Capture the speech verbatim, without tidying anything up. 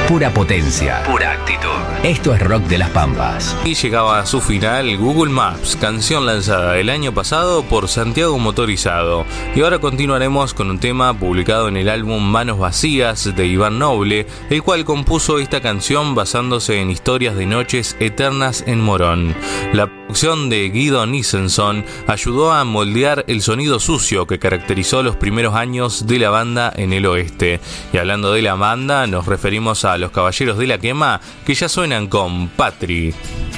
Pura potencia. Pura actitud. Esto es Rock de las Pampas. Y llegaba a su final Google Maps, canción lanzada el año pasado por Santiago Motorizado. Y ahora continuaremos con un tema publicado en el álbum Manos Vacías de Iván Noble, el cual compuso esta canción basándose en historias de noches eternas en Morón. La producción de Guido Nissenson ayudó a moldear el sonido sucio que caracterizó los primeros años de la banda en el oeste. Y hablando de la banda, nos referimos a Los Caballeros de la Quema, que ya suenan con Patri.